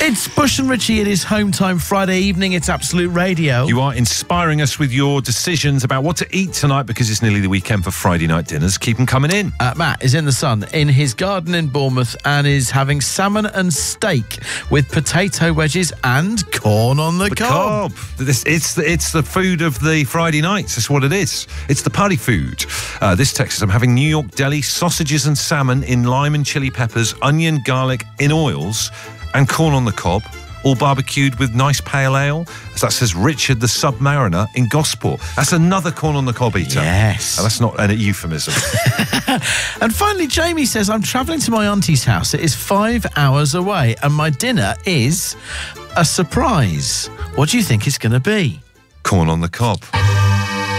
It's Bush and Richie. It is home time Friday evening. It's Absolute Radio. You are inspiring us with your decisions about what to eat tonight because it's nearly the weekend for Friday night dinners. Keep them coming in. Matt is in the sun in his garden in Bournemouth and is having salmon and steak with potato wedges and corn on the cob. It's the food of the Friday nights. That's what it is. It's the party food. This text says, I'm having New York deli sausages and salmon in lime and chili peppers, onion, garlic in oils, and corn on the cob, all barbecued with nice pale ale. That says Richard the Submariner in Gosport. That's another corn on the cob eater. Yes. That's not a euphemism. And finally, Jamie says, I'm travelling to my auntie's house. It is 5 hours away, and my dinner is a surprise. What do you think it's going to be? Corn on the cob.